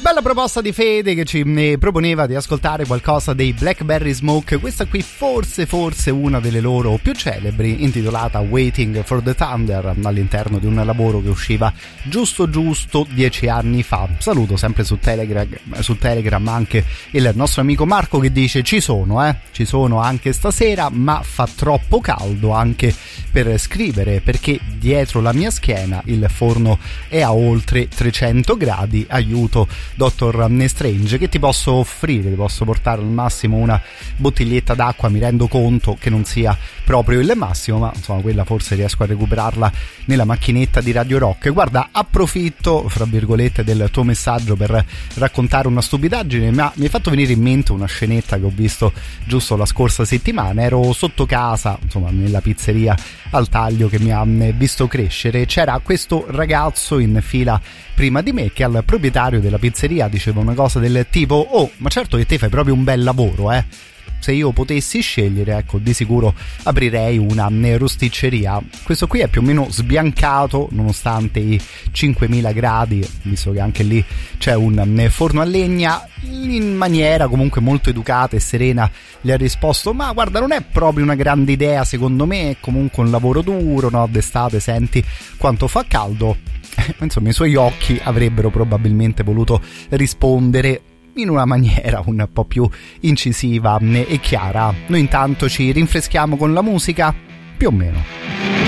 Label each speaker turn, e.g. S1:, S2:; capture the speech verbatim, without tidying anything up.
S1: bella proposta di Fede che ci ne proponeva di ascoltare qualcosa dei Blackberry Smoke. Questa qui forse forse una delle loro più celebri, intitolata Waiting for the Thunder, all'interno di un lavoro che usciva giusto giusto dieci anni fa. Saluto sempre su Telegram, su Telegram anche il nostro amico Marco che dice: ci sono, eh, ci sono anche stasera, ma fa troppo caldo anche per scrivere, perché dietro la mia schiena il forno è a oltre trecento gradi. Aiuto Dottor Strange, che ti posso offrire? Ti posso portare al massimo una bottiglietta d'acqua, mi rendo conto che non sia proprio il massimo, ma insomma quella forse riesco a recuperarla nella macchinetta di Radio Rock. Guarda, approfitto fra virgolette del tuo messaggio per raccontare una stupidaggine, ma mi è fatto venire in mente una scenetta che ho visto giusto la scorsa settimana. Ero sotto casa, insomma nella pizzeria al Taglio, che mi ha visto crescere. C'era questo ragazzo in fila prima di me che al proprietario della pizzeria diceva una cosa del tipo: oh, ma certo che te fai proprio un bel lavoro, eh. Se io potessi scegliere, ecco, di sicuro aprirei una rosticceria. Questo qui è più o meno sbiancato nonostante i cinquemila gradi, visto che anche lì c'è un forno a legna. In maniera comunque molto educata e serena gli ha risposto: ma guarda, non è proprio una grande idea, secondo me è comunque un lavoro duro, no? D'estate senti quanto fa caldo. Insomma, i suoi occhi avrebbero probabilmente voluto rispondere in una maniera un po' più incisiva e chiara. Noi intanto ci rinfreschiamo con la musica, più o meno.